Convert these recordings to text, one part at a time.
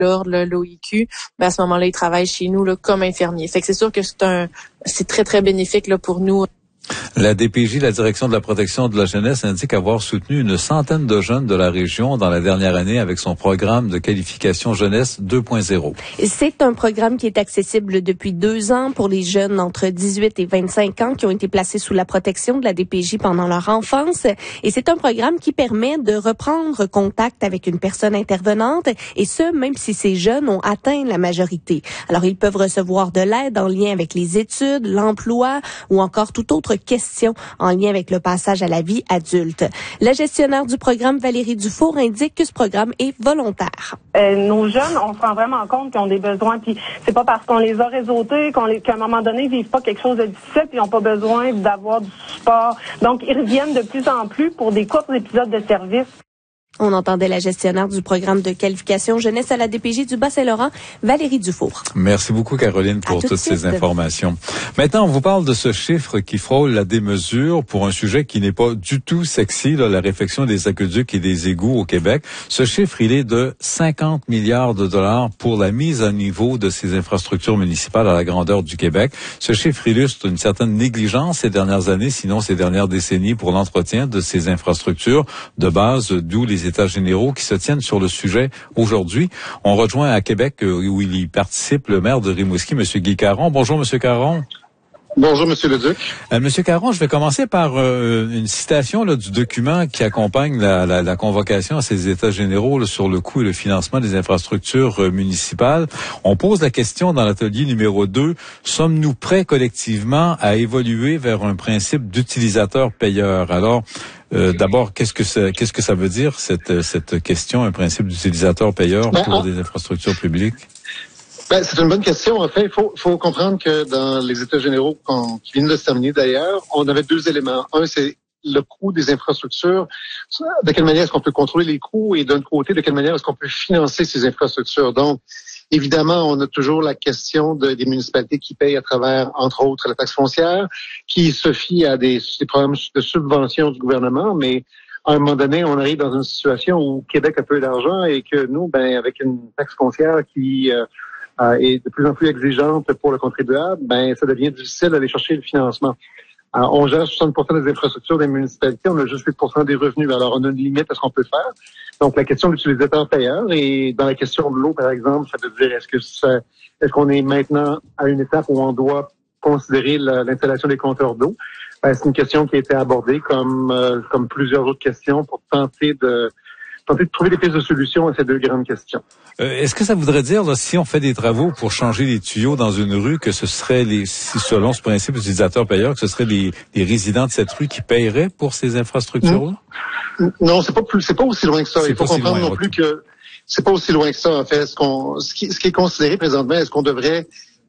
l'ordre, là, l'OIQ, ben à ce moment-là, ils travaillent chez nous là, comme infirmiers. Fait que c'est sûr que c'est très, très bénéfique là, pour nous. La DPJ, la Direction de la protection de la jeunesse, indique avoir soutenu une centaine de jeunes de la région dans la dernière année avec son programme de qualification jeunesse 2.0. C'est un programme qui est accessible depuis 2 ans pour les jeunes entre 18 et 25 ans qui ont été placés sous la protection de la DPJ pendant leur enfance. Et c'est un programme qui permet de reprendre contact avec une personne intervenante, et ce, même si ces jeunes ont atteint la majorité. Alors, ils peuvent recevoir de l'aide en lien avec les études, l'emploi ou encore toute autre question en lien avec le passage à la vie adulte. La gestionnaire du programme, Valérie Dufour, indique que ce programme est volontaire. Nos jeunes, on se rend vraiment compte qu'ils ont des besoins, puis c'est pas parce qu'on les a réseautés qu'à un moment donné, ils vivent pas quelque chose de difficile, puis ils n'ont pas besoin d'avoir du support. Donc, ils reviennent de plus en plus pour des courts épisodes de service. On entendait la gestionnaire du programme de qualification jeunesse à la DPJ du Bas-Saint-Laurent, Valérie Dufour. Merci beaucoup, Caroline, pour toutes ces informations. Maintenant, on vous parle de ce chiffre qui frôle la démesure pour un sujet qui n'est pas du tout sexy, là, la réfection des aqueducs et des égouts au Québec. Ce chiffre, il est de 50 milliards de dollars pour la mise à niveau de ces infrastructures municipales à la grandeur du Québec. Ce chiffre illustre une certaine négligence ces dernières années, sinon ces dernières décennies, pour l'entretien de ces infrastructures de base, d'où les États généraux qui se tiennent sur le sujet aujourd'hui. On rejoint à Québec, où il y participe, le maire de Rimouski, M. Guy Caron. Bonjour, M. Caron. Bonjour, Monsieur Leduc. Monsieur Caron, je vais commencer par une citation là, du document qui accompagne la convocation à ces États généraux là, sur le coût et le financement des infrastructures municipales. On pose la question dans l'atelier numéro 2, sommes-nous prêts collectivement à évoluer vers un principe d'utilisateur-payeur? Alors, d'abord, qu'est-ce que ça veut dire, cette question, un principe d'utilisateur-payeur pour des infrastructures publiques? C'est une bonne question. En fait, il faut comprendre que dans les États généraux qui viennent de se terminer d'ailleurs, on avait 2 éléments. Un, c'est le coût des infrastructures. De quelle manière est-ce qu'on peut contrôler les coûts, et d'un côté, de quelle manière est-ce qu'on peut financer ces infrastructures. Donc, évidemment, on a toujours la question des municipalités qui payent à travers, entre autres, la taxe foncière, qui se fie à des programmes de subvention du gouvernement, mais à un moment donné, on arrive dans une situation où Québec a peu d'argent et que nous, avec une taxe foncière qui est de plus en plus exigeante pour le contribuable, ça devient difficile d'aller chercher le financement. On gère 60% des infrastructures des municipalités, on a juste 8% des revenus. Alors, on a une limite à ce qu'on peut faire. Donc, la question de l'utilisateur payeur, et dans la question de l'eau, par exemple, ça veut dire est-ce qu'on est maintenant à une étape où on doit considérer l'installation des compteurs d'eau? C'est une question qui a été abordée comme plusieurs autres questions pour tenter de trouver des pistes de solution à ces 2 grandes questions. Est-ce que ça voudrait dire, là, si on fait des travaux pour changer les tuyaux dans une rue, que ce serait selon ce principe utilisateur-payeur, que ce serait les résidents de cette rue qui paieraient pour ces infrastructures-là? Non, c'est pas aussi loin que ça. Il faut comprendre non plus que c'est pas aussi loin que ça, en fait. Ce qui est considéré présentement, est-ce qu'on devrait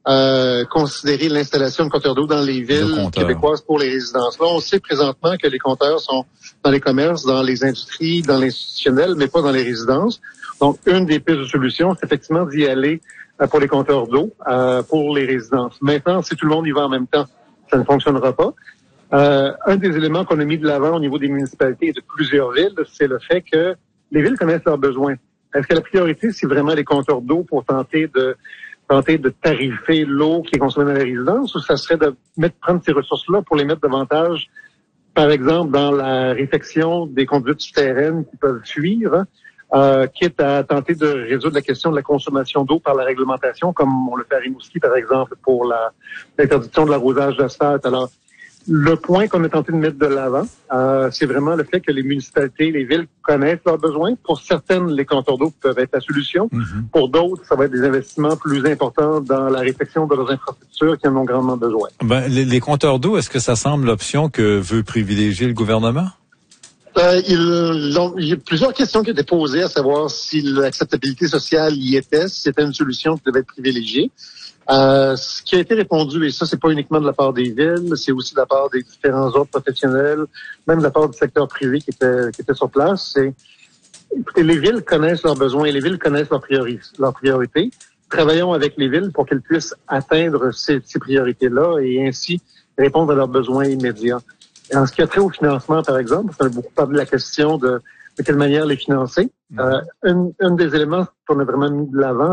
considérer l'installation de compteurs d'eau dans les villes québécoises pour les résidences. Là, on sait présentement que les compteurs sont dans les commerces, dans les industries, dans l'institutionnel, mais pas dans les résidences. Donc, une des pistes de solution, c'est effectivement d'y aller pour les compteurs d'eau, pour les résidences. Maintenant, si tout le monde y va en même temps, ça ne fonctionnera pas. Un des éléments qu'on a mis de l'avant au niveau des municipalités et de plusieurs villes, c'est le fait que les villes connaissent leurs besoins. Est-ce que la priorité, c'est vraiment les compteurs d'eau pour tenter de tarifer l'eau qui est consommée dans les résidences, ou ça serait de prendre ces ressources-là pour les mettre davantage, par exemple, dans la réfection des conduites souterraines qui peuvent fuir, quitte à tenter de résoudre la question de la consommation d'eau par la réglementation, comme on le fait à Rimouski, par exemple, pour l'interdiction de l'arrosage d'asphalte. Alors, le point qu'on a tenté de mettre de l'avant, c'est vraiment le fait que les municipalités, les villes connaissent leurs besoins. Pour certaines, les compteurs d'eau peuvent être la solution. Pour d'autres, ça va être des investissements plus importants dans la réfection de leurs infrastructures qui en ont grandement besoin. Les compteurs d'eau, est-ce que ça semble l'option que veut privilégier le gouvernement? Il y a plusieurs questions qui étaient posées, à savoir si l'acceptabilité sociale y était, si c'était une solution qui devait être privilégiée. Ce qui a été répondu, et ça, c'est pas uniquement de la part des villes, c'est aussi de la part des différents autres professionnels, même de la part du secteur privé qui était sur place, c'est, écoutez, les villes connaissent leurs besoins et les villes connaissent leurs priorités. Travaillons avec les villes pour qu'elles puissent atteindre ces priorités-là et ainsi répondre à leurs besoins immédiats. Et en ce qui a trait au financement, par exemple, on a beaucoup parlé de la question de de quelle manière les financer. Un des éléments qu'on a vraiment mis de l'avant,